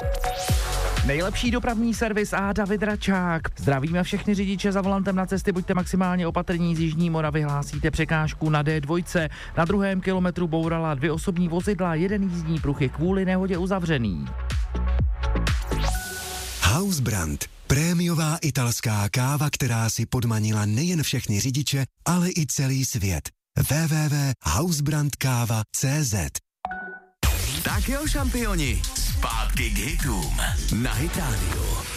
Nejlepší dopravní servis a David Račák. Zdravíme všechny řidiče za volantem na cesty, buďte maximálně opatrní, z Jižní Moravy hlásíte překážku na D2. Na 2. kilometru bourala 2 osobní vozidla, 1 jízdní pruh je kvůli nehodě uzavřený. Hausbrand. Prémiová italská káva, která si podmanila nejen všechny řidiče, ale i celý svět. www.hausbrandkava.cz. Tak jo, šampioni, zpátky k hitům na Hit Radio.